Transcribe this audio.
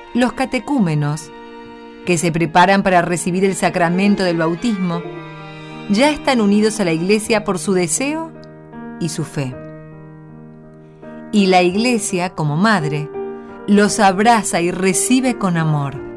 Los catecúmenos, que se preparan para recibir el sacramento del bautismo, ya están unidos a la Iglesia por su deseo y su fe. Y la Iglesia, como madre, los abraza y recibe con amor.